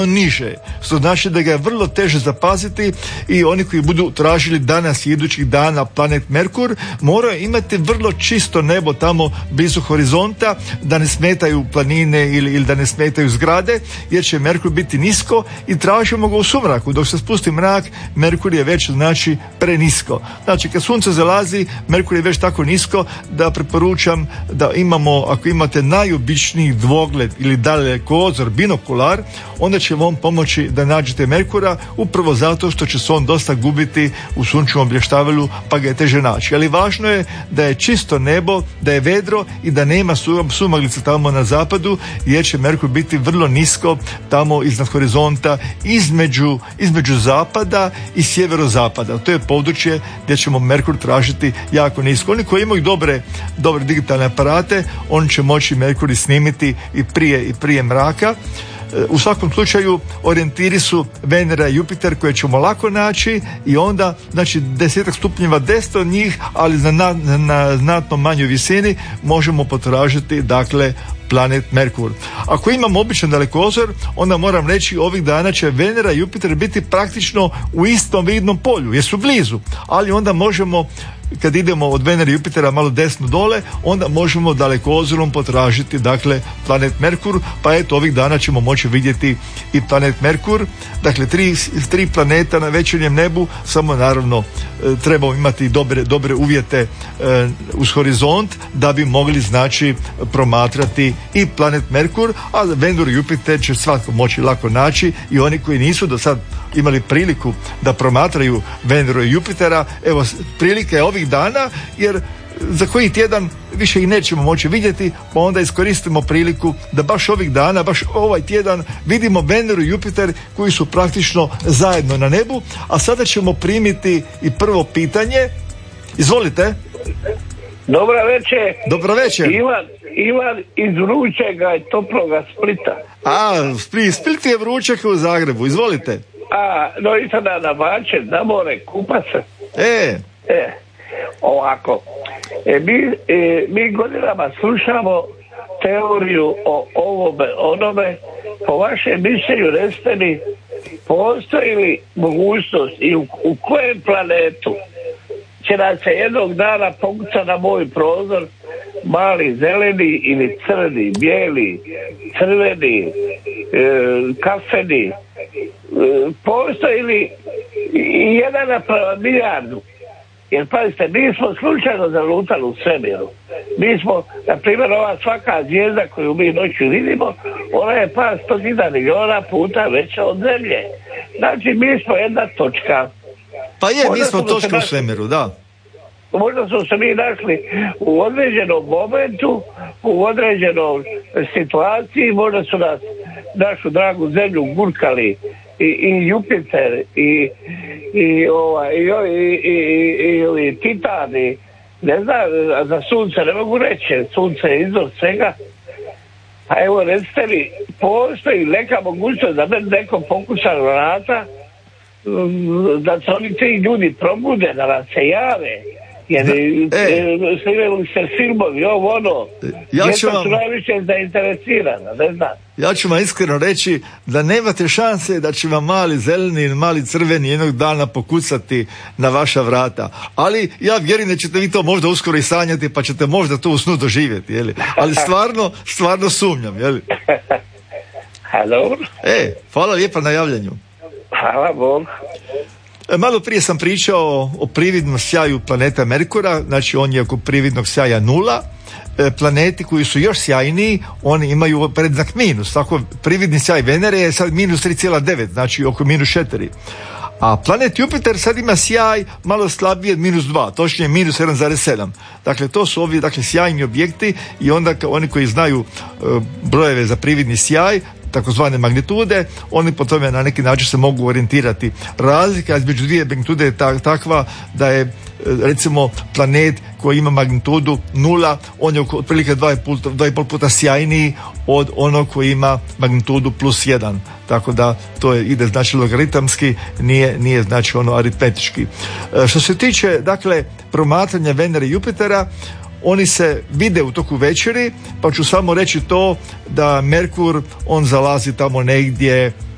niže, što znači da ga je vrlo teže zapaziti i oni koji budu tražili danas i idućih dana planet Merkur moraju imati vrlo čisto nebo tamo blizu horizonta, da ne smetaju planine ili da ne smetaju zgrade, jer će Merkur biti nisko i tražimo ga u sumraku. Dok se spusti mrak, Merkur je već znači prenisko. Znači kad sunce zalazi, Merkur je već tako nisko da preporučam da imamo, ako imate najobičniji dvogled ili dalekozor, binokular, onda će vam pomoći da nađete Merkura, upravo zato što će se on dosta gubiti u sunčevom blještavelu pa ga je teže naći. Ali važno je da je čisto nebo, da je vedro i da nema sumaglice tamo na zapadu, jer će Merkur biti vrlo nisko tamo iznad horizonta između zapada i sjeverozapada. To je područje gdje ćemo Merkur tražiti jako nisko. Oni koji imaju dobre digitalne aparate, oni će moći Merkur snimiti i prije mraka. U svakom slučaju orijentiri su Venera i Jupiter koje ćemo lako naći i onda znači 10 stupnjeva desno od njih, ali na znatno manjoj visini možemo potražiti dakle planet Merkur. Ako imamo običan dalekozor, onda moram reći ovih dana će Venera i Jupiter biti praktično u istom vidnom polju, jer su blizu, ali onda možemo, kad idemo od Venere i Jupitera malo desno dole, onda možemo dalekozorom potražiti dakle planet Merkur, pa eto ovih dana ćemo moći vidjeti i planet Merkur. Dakle, tri planeta na večernjem nebu, samo naravno trebamo imati dobre uvjete uz horizont da bi mogli znači promatrati i planet Merkur, a Veneru i Jupiter će svatko moći lako naći i oni koji nisu do sad imali priliku da promatraju Veneru i Jupitera, evo prilika je ovih dana, jer za koji tjedan više i nećemo moći vidjeti, pa onda iskoristimo priliku da baš ovih dana, baš ovaj tjedan vidimo Veneru i Jupiter koji su praktično zajedno na nebu. A sada ćemo primiti i prvo pitanje. Izvolite. Dobra večer. Ivan iz vrućega i toploga Splita. Split je vruće kao u Zagrebu. Izvolite. No i sada na Bačen, na more, kupa se. Ovako. Mi godinama slušamo teoriju o ovome, onome. Po vašem mišljenju, recite mi, postoji li mogućnost i u kojem planetu će nam se jednog dana pokucati na moj prozor mali zeleni ili crni, bijeli, crveni, kafeni, postoji li jedan naprema milijardu? Jer pazite, mi smo slučajno zalutali u svemiru. Mi smo, na primjer, ova svaka zvijezda koju mi noću vidimo, ona je par 100 miliona puta veća od Zemlje. Znači, mi smo jedna točka. Pa mi smo točka u svemiru, da. Možda smo se mi našli u određenom momentu, u određenoj situaciji, možda su nas, našu dragu Zemlju, gurkali i Jupiter i Titan i ne znam, za sunce ne mogu reći, sunce je izvor svega. A evo, recite mi, postoji neka mogućnost da meni neko pokuša vrata, da se oni ti ljudi probude, da nas se jave, jer snimaju se filmovi, djeca su najviše zainteresirana, ne znam. Ja ću vam iskreno reći da nemate šanse da će vam mali zeleni ili mali crveni jednog dana pokucati na vaša vrata. Ali ja vjerujem da ćete vi to možda uskoro i sanjati, pa ćete možda to u snu doživjeti, jeli? Ali stvarno sumnjam, jeli? Halo? Hvala lijepa na javljanju. Hvala Bog. Malo prije sam pričao o prividnom sjaju planeta Merkura, znači on je oko prividnog sjaja 0. Planeti koji su još sjajniji, oni imaju predznak minus. Tako prividni sjaj Venere je sad minus 3,9, znači oko minus 4. A planet Jupiter sad ima sjaj malo slabije od minus 2, točnije minus 1,7. Dakle, to su ovi sjajni objekti i onda oni koji znaju brojeve za prividni sjaj, takozvane magnitude, oni po tome na neki način se mogu orijentirati. Razlika između dvije magnitude je takva da je recimo planet koji ima magnitudu 0, on je otprilike 2,5 puta sjajniji od onog koji ima magnitudu plus 1. Tako da to ide znači logaritamski, nije znači aritmetički. Što se tiče dakle promatranja Venere i Jupitera, oni se vide u toku večeri, pa ću samo reći to da Merkur, on zalazi tamo negdje